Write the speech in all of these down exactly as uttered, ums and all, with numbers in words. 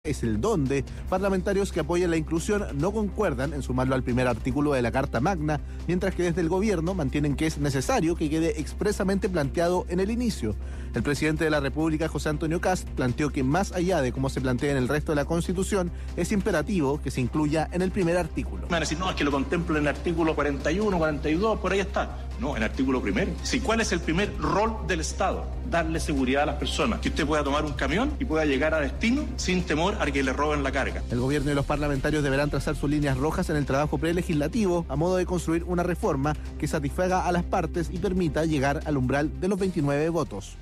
es el dónde. Parlamentarios que apoyan la inclusión no concuerdan en sumarlo al primer artículo de la Carta Magna, mientras que desde el gobierno mantienen que es necesario que quede expresamente planteado en el inicio. El presidente de la República, José Antonio Kast, planteó que más allá de cómo se plantea en el resto de la Constitución, es imperativo que se incluya en el primer artículo. Van a decir, no, es que lo contemplo en el artículo cuarenta y uno, cuarenta y dos, por ahí está. No, en el artículo primero. Sí, ¿cuál es el primer rol del Estado? Darle seguridad a las personas. Que usted pueda tomar un camión y pueda llegar a destino sin temor a que le roben la carga. El gobierno y los parlamentarios deberán trazar sus líneas rojas en el trabajo prelegislativo a modo de construir una reforma que satisfaga a las partes y permita llegar al umbral de los veintinueve votos.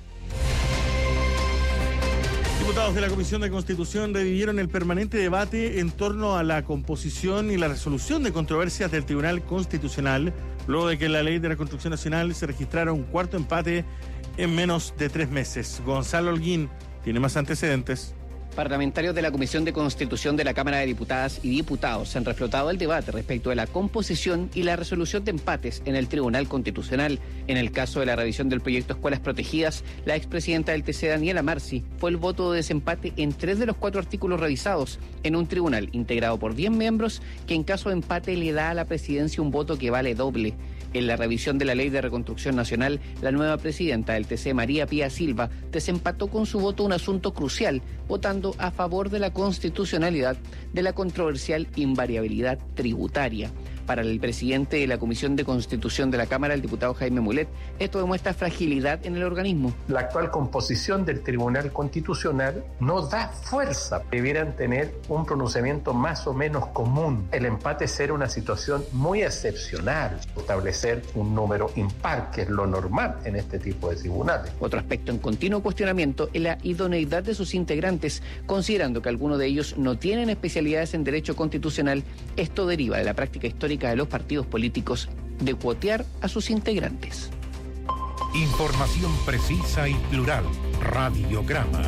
Diputados de la Comisión de Constitución revivieron el permanente debate en torno a la composición y la resolución de controversias del Tribunal Constitucional, luego de que en la Ley de Reconstrucción Nacional se registrara un cuarto empate en menos de tres meses. Gonzalo Holguín tiene más antecedentes. Parlamentarios de la Comisión de Constitución de la Cámara de Diputadas y Diputados han reflotado el debate respecto de la composición y la resolución de empates en el Tribunal Constitucional. En el caso de la revisión del proyecto Escuelas Protegidas, la expresidenta del T C, Daniela Marci, fue el voto de desempate en tres de los cuatro artículos revisados en un tribunal integrado por diez miembros que en caso de empate le da a la presidencia un voto que vale doble. En la revisión de la Ley de Reconstrucción Nacional, la nueva presidenta del T C, María Pía Silva, desempató con su voto un asunto crucial, votando a favor de la constitucionalidad de la controversial invariabilidad tributaria. Para el presidente de la Comisión de Constitución de la Cámara, el diputado Jaime Mulet, esto demuestra fragilidad en el organismo. La actual composición del Tribunal Constitucional no da fuerza. Debieran tener un pronunciamiento más o menos común. El empate será una situación muy excepcional. Establecer un número impar, que es lo normal en este tipo de tribunales. Otro aspecto en continuo cuestionamiento es la idoneidad de sus integrantes, considerando que algunos de ellos no tienen especialidades en derecho constitucional. Esto deriva de la práctica histórica de los partidos políticos de cuotear a sus integrantes. Información precisa y plural. Radiograma.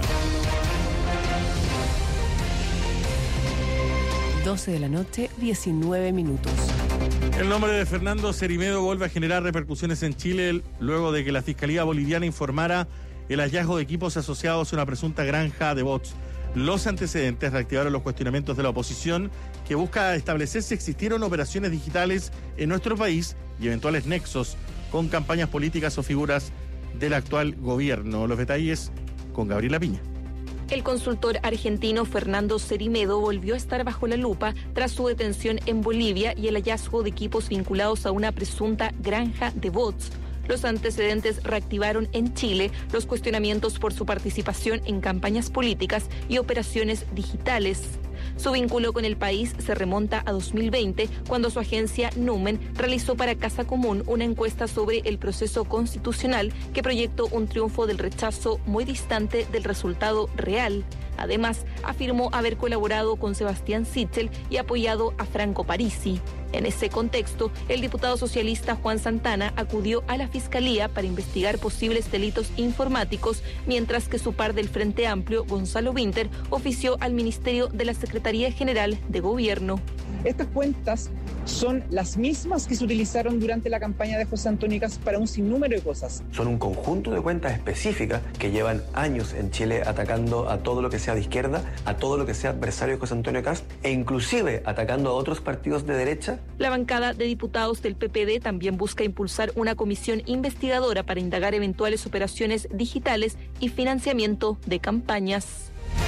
doce de la noche, diecinueve minutos. El nombre de Fernando Cerimedo vuelve a generar repercusiones en Chile luego de que la Fiscalía Boliviana informara el hallazgo de equipos asociados a una presunta granja de bots. Los antecedentes reactivaron los cuestionamientos de la oposición, que busca establecer si existieron operaciones digitales en nuestro país y eventuales nexos con campañas políticas o figuras del actual gobierno. Los detalles con Gabriela Piña. El consultor argentino Fernando Cerimedo volvió a estar bajo la lupa tras su detención en Bolivia y el hallazgo de equipos vinculados a una presunta granja de bots. Los antecedentes reactivaron en Chile los cuestionamientos por su participación en campañas políticas y operaciones digitales. Su vínculo con el país se remonta a dos mil veinte, cuando su agencia Numen realizó para Casa Común una encuesta sobre el proceso constitucional que proyectó un triunfo del rechazo muy distante del resultado real. Además, afirmó haber colaborado con Sebastián Sichel y apoyado a Franco Parisi. En ese contexto, el diputado socialista Juan Santana acudió a la Fiscalía para investigar posibles delitos informáticos, mientras que su par del Frente Amplio, Gonzalo Winter, ofició al Ministerio de la Secretaría General de Gobierno. Estas cuentas son las mismas que se utilizaron durante la campaña de José Antonio Kast para un sinnúmero de cosas. Son un conjunto de cuentas específicas que llevan años en Chile atacando a todo lo que sea de izquierda, a todo lo que sea adversario de José Antonio Kast e inclusive atacando a otros partidos de derecha. La bancada de diputados del P P D también busca impulsar una comisión investigadora para indagar eventuales operaciones digitales y financiamiento de campañas.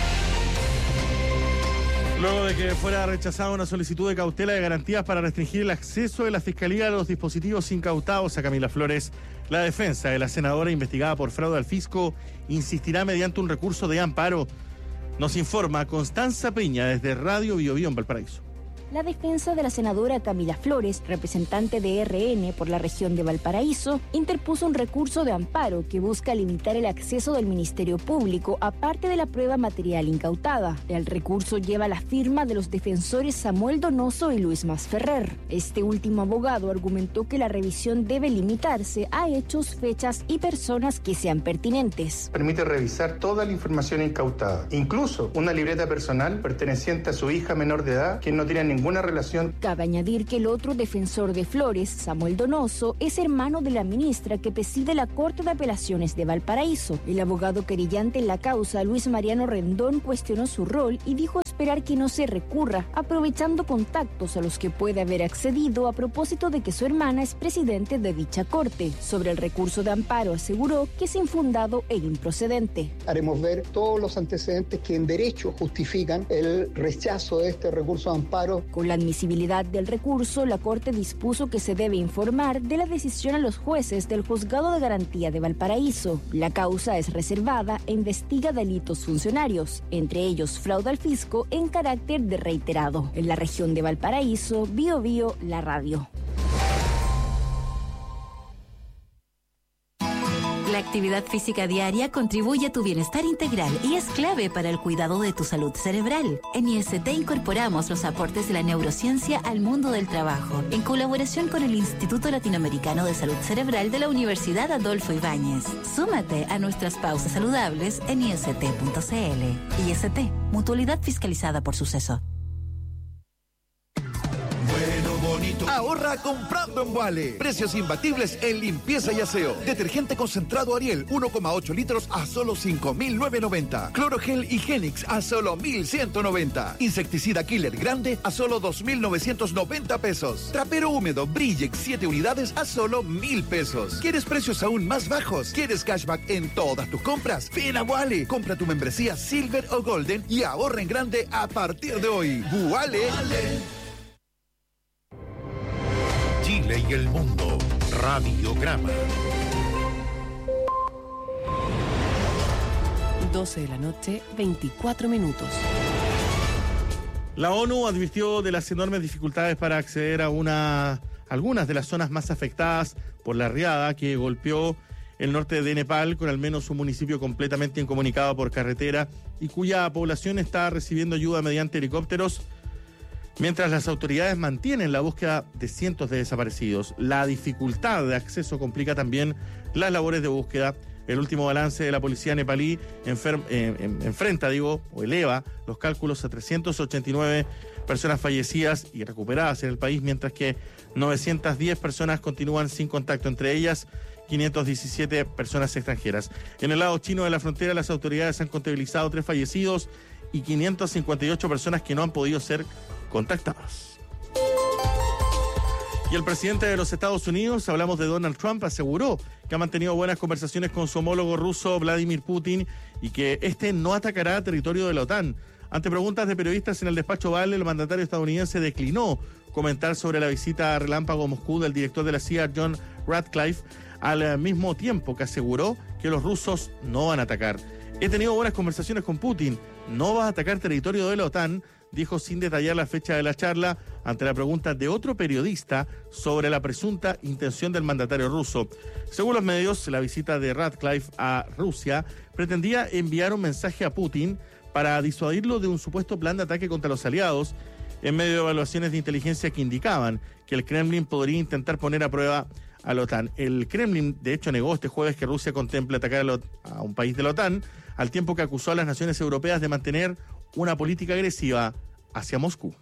Luego de que fuera rechazada una solicitud de cautela de garantías para restringir el acceso de la Fiscalía a los dispositivos incautados a Camila Flores, la defensa de la senadora investigada por fraude al fisco insistirá mediante un recurso de amparo. Nos informa Constanza Peña desde Radio Bio Bio en Valparaíso. La defensa de la senadora Camila Flores, representante de R N por la región de Valparaíso, interpuso un recurso de amparo que busca limitar el acceso del Ministerio Público a parte de la prueba material incautada. El recurso lleva la firma de los defensores Samuel Donoso y Luis Masferrer. Este último abogado argumentó que la revisión debe limitarse a hechos, fechas y personas que sean pertinentes. Permite revisar toda la información incautada, incluso una libreta personal perteneciente a su hija menor de edad, que no tiene ningún ninguna relación. Cabe añadir que el otro defensor de Flores, Samuel Donoso, es hermano de la ministra que preside la Corte de Apelaciones de Valparaíso. El abogado querellante en la causa, Luis Mariano Rendón, cuestionó su rol y dijo esperar que no se recurra, aprovechando contactos a los que puede haber accedido a propósito de que su hermana es presidente de dicha corte. Sobre el recurso de amparo aseguró que es infundado e improcedente. Haremos ver todos los antecedentes que en derecho justifican el rechazo de este recurso de amparo. Con la admisibilidad del recurso, la Corte dispuso que se debe informar de la decisión a los jueces del Juzgado de Garantía de Valparaíso. La causa es reservada e investiga delitos funcionarios, entre ellos fraude al fisco en carácter de reiterado. En la región de Valparaíso, Bio Bio, la radio. La actividad física diaria contribuye a tu bienestar integral y es clave para el cuidado de tu salud cerebral. En I S T incorporamos los aportes de la neurociencia al mundo del trabajo, en colaboración con el Instituto Latinoamericano de Salud Cerebral de la Universidad Adolfo Ibáñez. Súmate a nuestras pausas saludables en I S T punto C L. I S T, mutualidad fiscalizada por Suceso. Ahorra comprando en Wale. Precios imbatibles en limpieza y aseo. Detergente concentrado Ariel uno coma ocho litros a solo cinco mil novecientos noventa. Clorogel Higienix a solo mil ciento noventa. Insecticida Killer Grande a solo dos mil novecientos noventa pesos. Trapero húmedo Brillex siete unidades a solo mil pesos. ¿Quieres precios aún más bajos? ¿Quieres cashback en todas tus compras? Ven a Wale. Compra tu membresía Silver o Golden y ahorra en grande a partir de hoy. Wale. Chile y el mundo. Radiograma. doce de la noche, veinticuatro minutos. La ONU advirtió de las enormes dificultades para acceder a una, algunas de las zonas más afectadas por la riada que golpeó el norte de Nepal, con al menos un municipio completamente incomunicado por carretera y cuya población está recibiendo ayuda mediante helicópteros, mientras las autoridades mantienen la búsqueda de cientos de desaparecidos. La dificultad de acceso complica también las labores de búsqueda. El último balance de la policía nepalí enfer- eh, en, enfrenta, digo, o eleva los cálculos a trescientas ochenta y nueve personas fallecidas y recuperadas en el país, mientras que novecientas diez personas continúan sin contacto, entre ellas quinientas diecisiete personas extranjeras. En el lado chino de la frontera, las autoridades han contabilizado tres fallecidos y quinientas cincuenta y ocho personas que no han podido ser contactadas. Y el presidente de los Estados Unidos, hablamos de Donald Trump, aseguró que ha mantenido buenas conversaciones con su homólogo ruso Vladimir Putin y que este no atacará territorio de la OTAN. Ante preguntas de periodistas en el despacho Oval, el mandatario estadounidense declinó comentar sobre la visita a relámpago a Moscú del director de la C I A, John Ratcliffe, al mismo tiempo que aseguró que los rusos no van a atacar. He tenido buenas conversaciones con Putin, no va a atacar territorio de la OTAN, dijo sin detallar la fecha de la charla ante la pregunta de otro periodista sobre la presunta intención del mandatario ruso. Según los medios, la visita de Ratcliffe a Rusia pretendía enviar un mensaje a Putin para disuadirlo de un supuesto plan de ataque contra los aliados, en medio de evaluaciones de inteligencia que indicaban que el Kremlin podría intentar poner a prueba a la OTAN. El Kremlin, de hecho, negó este jueves que Rusia contempla atacar a, la, a un país de la OTAN, al tiempo que acusó a las naciones europeas de mantener una política agresiva hacia Moscú.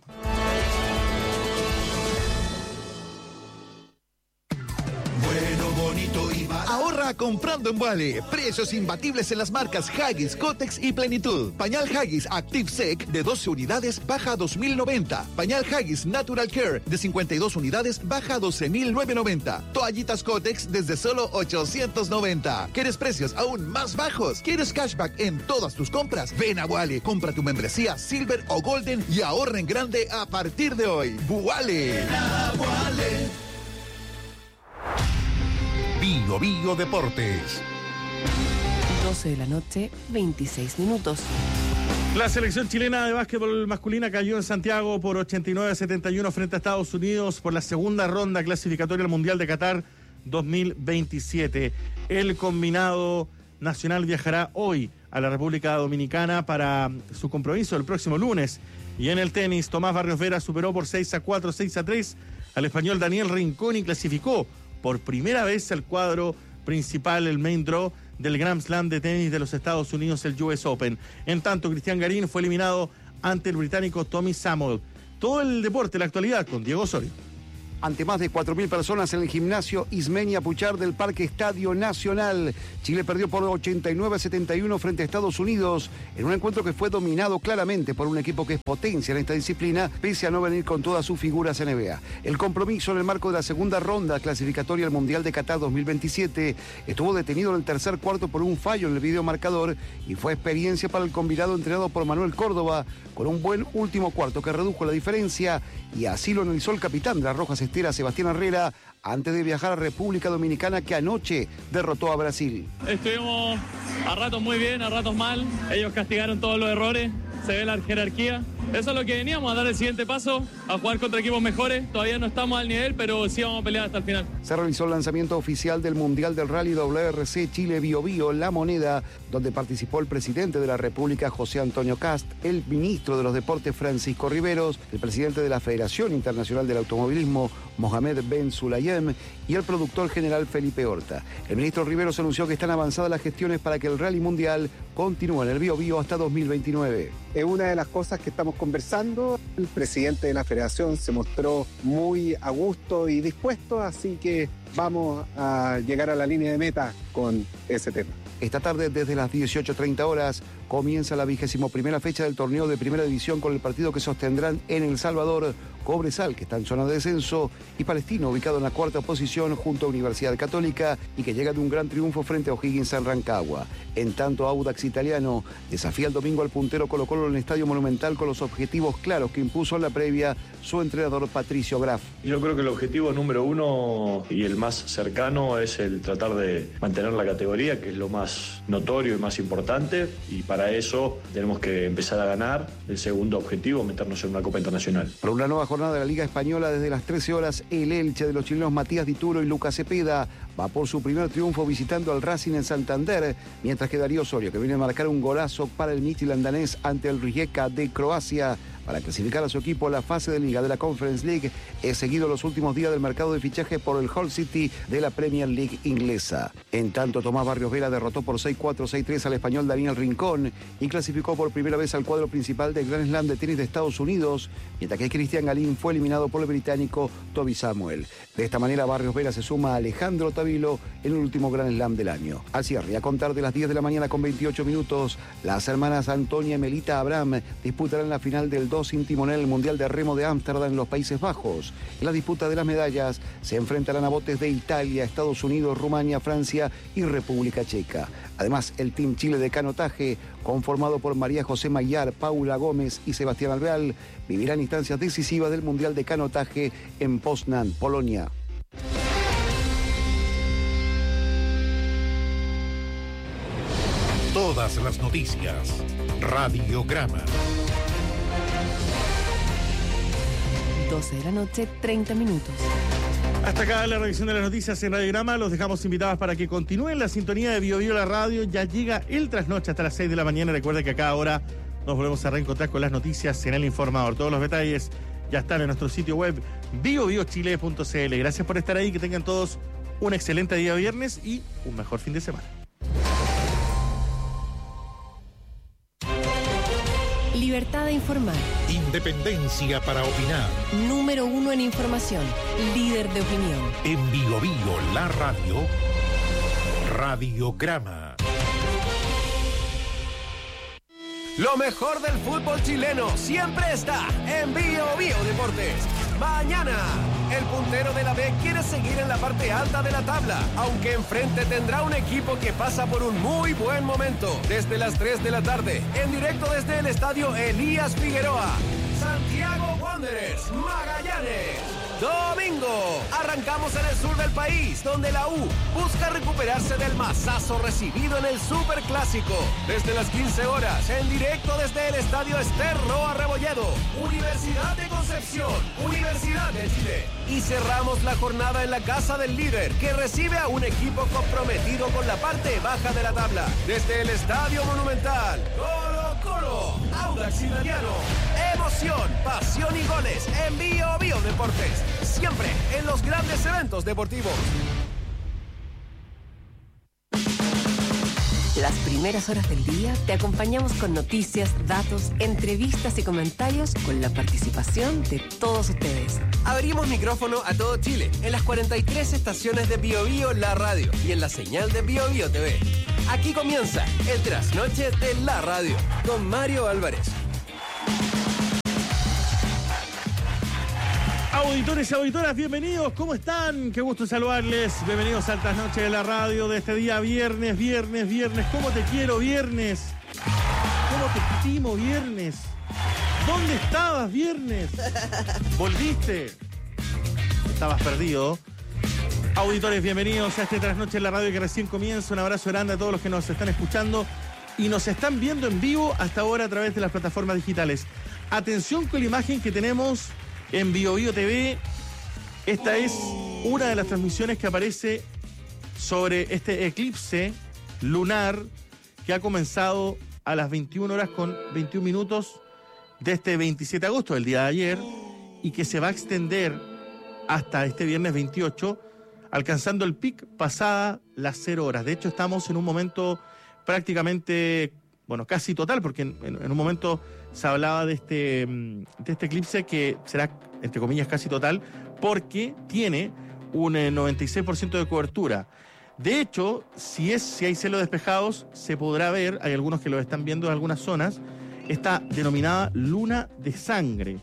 Ahorra comprando en Wale. Precios imbatibles en las marcas Huggies, Kotex y Plenitud. Pañal Huggies Active Sec de doce unidades baja a dos mil noventa. Pañal Huggies Natural Care de cincuenta y dos unidades baja a doce mil novecientos noventa. Toallitas Kotex desde solo ochocientos noventa. ¿Quieres precios aún más bajos? ¿Quieres cashback en todas tus compras? Ven a Wale, compra tu membresía Silver o Golden y ahorra en grande a partir de hoy. Wale. Bio Bio Deportes. doce de la noche, veintiséis minutos. La selección chilena de básquetbol masculina cayó en Santiago por ochenta y nueve a setenta y uno frente a Estados Unidos por la segunda ronda clasificatoria al Mundial de Qatar dos mil veintisiete. El combinado nacional viajará hoy a la República Dominicana para su compromiso el próximo lunes. Y en el tenis, Tomás Barrios Vera superó por seis a cuatro, seis a tres al español Daniel Rincón y clasificó por primera vez al cuadro principal, el main draw del Grand Slam de tenis de los Estados Unidos, el U S Open. En tanto, Cristian Garín fue eliminado ante el británico Tommy Samuel. todo el deporte, la actualidad, con Diego Osorio. Ante más de cuatro mil personas en el gimnasio Ismenia Puchar del Parque Estadio Nacional, Chile perdió por ochenta y nueve a setenta y uno frente a Estados Unidos en un encuentro que fue dominado claramente por un equipo que es potencia en esta disciplina, pese a no venir con todas sus figuras N B A. El compromiso en el marco de la segunda ronda clasificatoria al Mundial de Qatar dos mil veintisiete estuvo detenido en el tercer cuarto por un fallo en el videomarcador y fue experiencia para el combinado entrenado por Manuel Córdoba, con un buen último cuarto que redujo la diferencia, y así lo analizó el capitán de las Rojas Esteras, Sebastián Herrera, antes de viajar a República Dominicana, que anoche derrotó a Brasil. Estuvimos a ratos muy bien, a ratos mal. Ellos castigaron todos los errores, se ve la jerarquía. Eso es lo que veníamos, a dar el siguiente paso, a jugar contra equipos mejores. Todavía no estamos al nivel, pero sí vamos a pelear hasta el final. Se realizó el lanzamiento oficial del Mundial del Rally W R C Chile Bio Bio La Moneda, donde participó el presidente de la República, José Antonio Cast, el ministro de los Deportes, Francisco Riveros, el presidente de la Federación Internacional del Automovilismo, Mohamed Ben Sulayem, y el productor general, Felipe Horta. El ministro Riveros anunció que están avanzadas las gestiones para que el Rally Mundial continúe en el Bio Bio hasta dos mil veintinueve. Es una de las cosas que estamos conversando. El presidente de la federación se mostró muy a gusto y dispuesto, así que vamos a llegar a la línea de meta con ese tema. Esta tarde, desde las dieciocho treinta horas, comienza la vigésimo primera fecha del torneo de Primera División, con el partido que sostendrán en El Salvador Cobresal, que está en zona de descenso, y Palestino, ubicado en la cuarta posición junto a Universidad Católica y que llega de un gran triunfo frente a O'Higgins en Rancagua. En tanto, Audax Italiano desafía el domingo al puntero Colo-Colo en el Estadio Monumental con los objetivos claros que impuso en la previa su entrenador Patricio Graf. Yo creo que el objetivo número uno y el más cercano es el tratar de mantener la categoría, que es lo más notorio y más importante, y para eso tenemos que empezar a ganar. El segundo objetivo, meternos en una Copa Internacional. Para una nueva jornada de la Liga Española, desde las trece horas, el Elche de los chilenos Matías Dituro y Lucas Cepeda va por su primer triunfo visitando al Racing en Santander, mientras que Darío Osorio, que viene a marcar un golazo para el Midtjylland danés ante el Rijeka de Croacia para clasificar a su equipo a la fase de Liga de la Conference League, es seguido los últimos días del mercado de fichaje por el Hull City de la Premier League inglesa. En tanto, Tomás Barrios Vera derrotó por seis cuatro, seis tres al español Daniel Rincón y clasificó por primera vez al cuadro principal del Grand Slam de tenis de Estados Unidos, mientras que Cristian Galín fue eliminado por el británico Toby Samuel. De esta manera, Barrios Vera se suma a Alejandro Tavilo en el último Grand Slam del año. Al cierre, a contar de las diez de la mañana con veintiocho minutos, las hermanas Antonia y Melita Abraham disputarán la final del dos sin timonel el Mundial de Remo de Ámsterdam en los Países Bajos. En la disputa de las medallas se enfrentarán a botes de Italia, Estados Unidos, Rumania, Francia y República Checa. Además, el Team Chile de canotaje, conformado por María José Maillar, Paula Gómez y Sebastián Alvear, vivirán instancias decisivas del Mundial de Canotaje en Poznan, Polonia. Todas las noticias. Radiograma. doce de la noche, treinta minutos. Hasta acá la revisión de las noticias en Radiograma. Los dejamos invitados para que continúen la sintonía de Bio Bio la radio. Ya llega el trasnoche hasta las seis de la mañana. Recuerda que a cada hora nos volvemos a reencontrar con las noticias en El Informador. Todos los detalles ya están en nuestro sitio web bio bio chile punto c l. Gracias por estar ahí. Que tengan todos un excelente día viernes y un mejor fin de semana. Libertad de informar. Independencia para opinar. Número uno en información. Líder de opinión. En Bio Bio la radio. Radiograma. Lo mejor del fútbol chileno siempre está en Bio Bio Deportes. Mañana, el puntero de la B quiere seguir en la parte alta de la tabla, aunque enfrente tendrá un equipo que pasa por un muy buen momento. Desde las tres de la tarde, en directo desde el estadio Elías Figueroa, Santiago Wanderers, Magallanes. Domingo, arrancamos en el sur del país, donde la U busca recuperarse del mazazo recibido en el Superclásico. Desde las quince horas, en directo desde el estadio Ester Roa Rebolledo, Universidad de Concepción, Universidad de Chile. Y cerramos la jornada en la casa del líder, que recibe a un equipo comprometido con la parte baja de la tabla. Desde el Estadio Monumental, Colo Colo, Audax Italiano. Emoción, pasión y goles en Bio Bio Deportes. Siempre en los grandes eventos deportivos. Las primeras horas del día te acompañamos con noticias, datos, entrevistas y comentarios con la participación de todos ustedes. Abrimos micrófono a todo Chile en las cuarenta y tres estaciones de Bio Bio La Radio y en la señal de Bio Bio T V. Aquí comienza el Trasnoche de La Radio con Mario Álvarez. Auditores y auditoras, bienvenidos, ¿cómo están? Qué gusto saludarles. Bienvenidos al Trasnoche de la Radio de este día viernes, viernes, viernes. ¿Cómo te quiero, viernes? ¿Cómo te estimo, viernes? ¿Dónde estabas, viernes? ¿Volviste? Estabas perdido. Auditores, bienvenidos a este Trasnoche de la Radio que recién comienza. Un abrazo grande a todos los que nos están escuchando y nos están viendo en vivo hasta ahora a través de las plataformas digitales. Atención con la imagen que tenemos en Bio Bio T V. Esta es una de las transmisiones que aparece sobre este eclipse lunar que ha comenzado a las veintiuna horas con veintiún minutos de este veintisiete de agosto, del día de ayer, y que se va a extender hasta este viernes veintiocho, alcanzando el pic pasada las cero horas. De hecho, estamos en un momento prácticamente, bueno, casi total, porque en, en, en un momento se hablaba de este, de este eclipse que será, entre comillas, casi total, porque tiene un eh, noventa y seis por ciento de cobertura. De hecho, si, es, si hay cielos despejados, se podrá ver, hay algunos que lo están viendo en algunas zonas, esta denominada luna de sangre.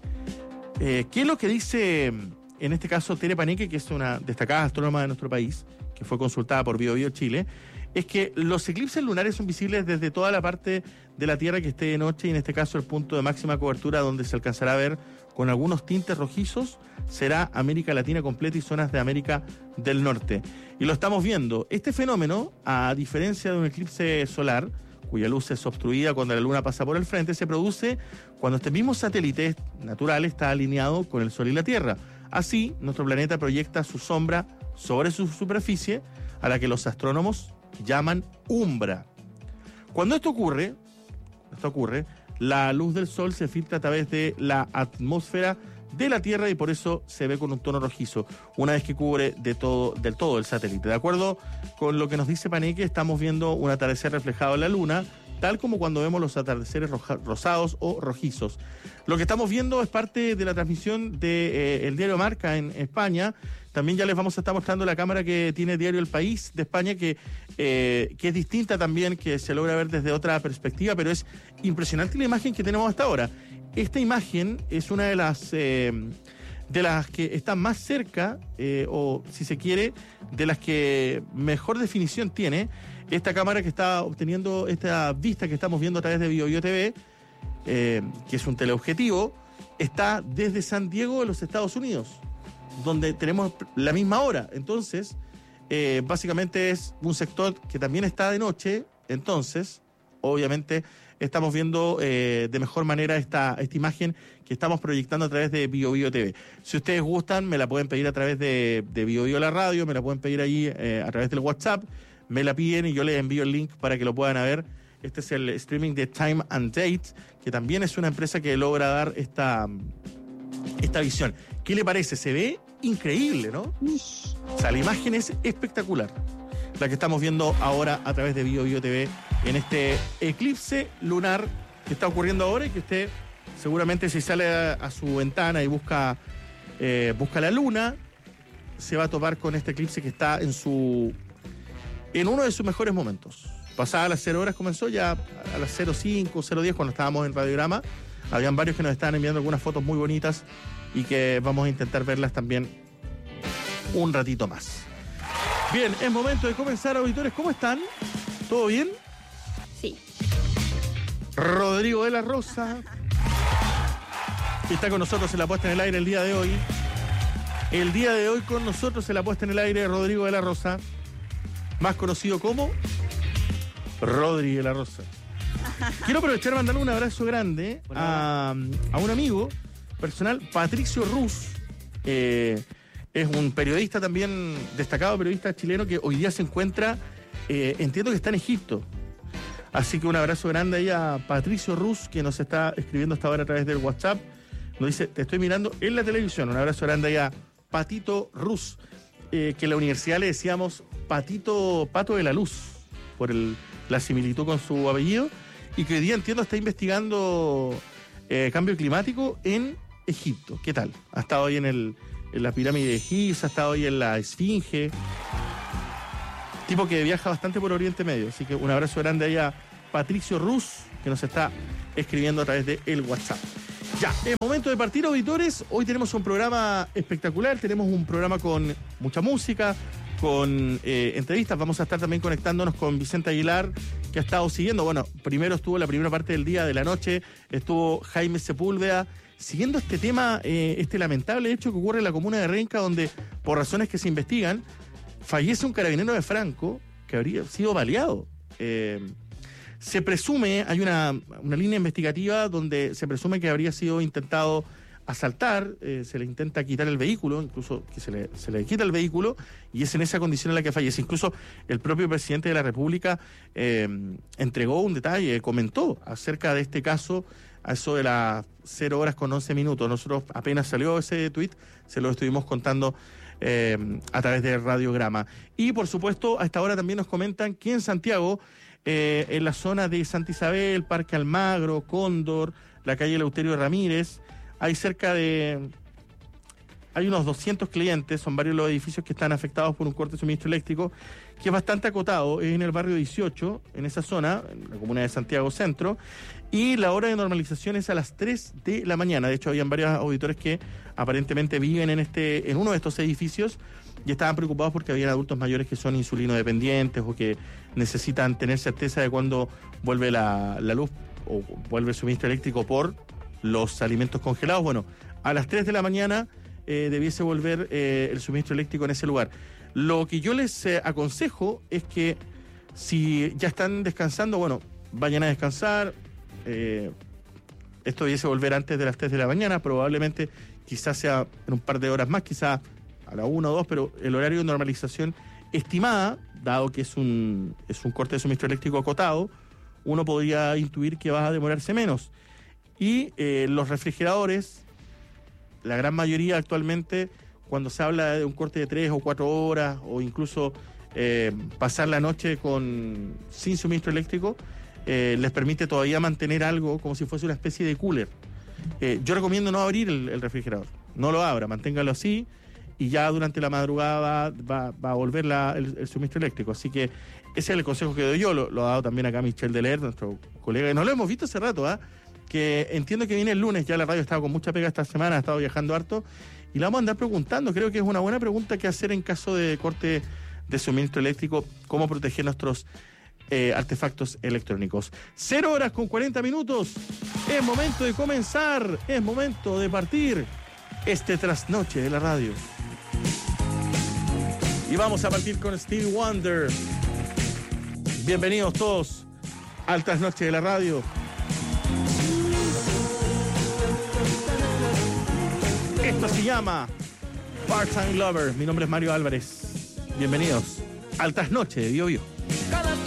Eh, ¿Qué es lo que dice, en este caso, Tere Paneque, que es una destacada astrónoma de nuestro país, que fue consultada por Bio Bio Chile? Es que los eclipses lunares son visibles desde toda la parte de la Tierra que esté de noche, y en este caso el punto de máxima cobertura donde se alcanzará a ver con algunos tintes rojizos será América Latina completa y zonas de América del Norte. Y lo estamos viendo. Este fenómeno, a diferencia de un eclipse solar, cuya luz es obstruida cuando la luna pasa por el frente, se produce cuando este mismo satélite natural está alineado con el Sol y la Tierra. Así, nuestro planeta proyecta su sombra sobre su superficie, a la que los astrónomos llaman umbra. Cuando esto ocurre, esto ocurre, la luz del Sol se filtra a través de la atmósfera de la Tierra y por eso se ve con un tono rojizo, una vez que cubre de todo, del todo el satélite. De acuerdo con lo que nos dice Paneque, estamos viendo un atardecer reflejado en la Luna, tal como cuando vemos los atardeceres roja, rosados o rojizos. Lo que estamos viendo es parte de la transmisión del de, eh, diario Marca en España. También ya les vamos a estar mostrando la cámara que tiene Diario El País de España, que, eh, que es distinta también, que se logra ver desde otra perspectiva, pero es impresionante la imagen que tenemos hasta ahora. Esta imagen es una de las, eh, de las que está más cerca, eh, o si se quiere, de las que mejor definición tiene. Esta cámara que está obteniendo esta vista que estamos viendo a través de Bio Bio T V, eh, que es un teleobjetivo, está desde San Diego, de los Estados Unidos, donde tenemos la misma hora. Entonces, eh, básicamente es un sector que también está de noche. Entonces, obviamente, estamos viendo eh, de mejor manera esta, esta imagen que estamos proyectando a través de Bio Bio T V. Si ustedes gustan, me la pueden pedir a través de, de Bio Bio La Radio, me la pueden pedir ahí eh, a través del WhatsApp, me la piden y yo les envío el link para que lo puedan ver. Este es el streaming de Time and Date, que también es una empresa que logra dar esta, esta visión. ¿Qué le parece? Se ve increíble, ¿no? O sea, la imagen es espectacular, la que estamos viendo ahora a través de Bio Bio T V en este eclipse lunar que está ocurriendo ahora y que usted seguramente, si sale a, a su ventana y busca, eh, busca la luna, se va a topar con este eclipse que está en su en uno de sus mejores momentos. Pasada las cero horas comenzó, ya a las cero cinco, cero diez, cuando estábamos en Radiograma, habían varios que nos estaban enviando algunas fotos muy bonitas y que vamos a intentar verlas también un ratito más. Bien, es momento de comenzar, auditores. ¿Cómo están? ¿Todo bien? Sí. Rodrigo de la Rosa está con nosotros en la puesta en el aire el día de hoy. El día de hoy con nosotros en la puesta en el aire Rodrigo de la Rosa, más conocido como Rodri de la Rosa. Quiero aprovechar y mandarle un abrazo grande a, a un amigo personal, Patricio Ruz. Eh, es un periodista también, destacado periodista chileno, que hoy día se encuentra, eh, entiendo que está en Egipto. Así que un abrazo grande ahí a Patricio Ruz, que nos está escribiendo hasta ahora a través del WhatsApp. Nos dice, te estoy mirando en la televisión. Un abrazo grande ahí a Patito Ruz, eh, que en la universidad le decíamos Patito, Pato de la Luz. por el, la similitud con su apellido, y que hoy día, entiendo, está investigando eh, cambio climático en Egipto. ¿Qué tal? Ha estado ahí en, el, en la pirámide de Giza, ha estado ahí en la Esfinge. Tipo que viaja bastante por Oriente Medio. Así que un abrazo grande ahí a Patricio Ruz, que nos está escribiendo a través de el WhatsApp. Ya, es momento de partir, auditores. Hoy tenemos un programa espectacular, tenemos un programa con mucha música, con eh, entrevistas. Vamos a estar también conectándonos con Vicente Aguilar, que ha estado siguiendo. Bueno, primero estuvo la primera parte del día, de la noche, estuvo Jaime Sepúlveda, siguiendo este tema, eh, este lamentable hecho que ocurre en la comuna de Renca, donde, por razones que se investigan, fallece un carabinero de Franco que habría sido baleado. Eh, Se presume, hay una, una línea investigativa donde se presume que habría sido intentado asaltar, eh, se le intenta quitar el vehículo, incluso que se le, se le quita el vehículo, y es en esa condición en la que fallece. Incluso el propio presidente de la República eh, entregó un detalle, comentó acerca de este caso a eso de las cero horas con once minutos. Nosotros apenas salió ese tuit, se lo estuvimos contando eh, a través de Radiograma. Y por supuesto, a esta hora también nos comentan que en Santiago, Eh, en la zona de Santa Isabel, Parque Almagro, Cóndor, la calle Eleuterio Ramírez, hay cerca de... hay unos doscientos clientes, son varios los edificios que están afectados por un corte de suministro eléctrico, que es bastante acotado, es en el barrio dieciocho, en esa zona, en la comuna de Santiago Centro, y la hora de normalización es a las tres de la mañana. De hecho, habían varios auditores que aparentemente viven en, este, en uno de estos edificios, y estaban preocupados porque habían adultos mayores que son insulinodependientes o que necesitan tener certeza de cuándo vuelve la, la luz o vuelve el suministro eléctrico por los alimentos congelados. Bueno, a las tres de la mañana eh, debiese volver eh, el suministro eléctrico en ese lugar. Lo que yo les eh, aconsejo es que si ya están descansando, bueno, vayan a descansar. Eh, esto debiese volver antes de las tres de la mañana, probablemente quizás sea en un par de horas más, quizás a la una o dos, pero el horario de normalización estimada, dado que es un, es un corte de suministro eléctrico acotado, uno podría intuir que va a demorarse menos. Y eh, los refrigeradores, la gran mayoría actualmente, cuando se habla de un corte de tres o cuatro horas, o incluso eh, pasar la noche con sin suministro eléctrico, eh, les permite todavía mantener algo como si fuese una especie de cooler. Eh, yo recomiendo no abrir el, el refrigerador, no lo abra, manténgalo así, y ya durante la madrugada va, va, va a volver la, el, el suministro eléctrico. Así que ese es el consejo que doy yo, lo, lo ha dado también acá Michel Deler, nuestro colega, y no lo hemos visto hace rato, ¿eh? Que entiendo que viene el lunes, ya la radio ha estado con mucha pega esta semana, ha estado viajando harto, y la vamos a andar preguntando. Creo que es una buena pregunta que hacer en caso de corte de suministro eléctrico, cómo proteger nuestros eh, artefactos electrónicos. Cero horas con cuarenta minutos, es momento de comenzar, es momento de partir este trasnoche de la radio. Y vamos a partir con Stevie Wonder. Bienvenidos todos al trasnoche de la radio. Esto se llama Part-Time Lover. Mi nombre es Mario Álvarez. Bienvenidos al trasnoche de Bio Bio.